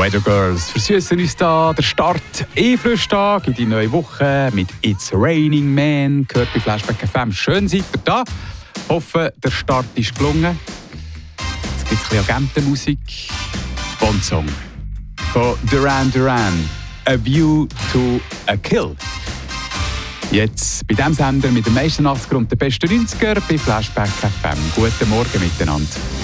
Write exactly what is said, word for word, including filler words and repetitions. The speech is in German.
Weather Girls versüßen uns da der Start E-Frühstag in die neue Woche mit It's Raining Man. Gehört bei Flashback F M. Schön seid ihr da. Hoffe, der Start ist gelungen. Jetzt gibt es ein bisschen Agentenmusik. Bond-Song von Duran Duran. A View to a Kill. Jetzt bei diesem Sender mit den meisten achtziger und den besten neunziger bei Flashback F M. Guten Morgen miteinander.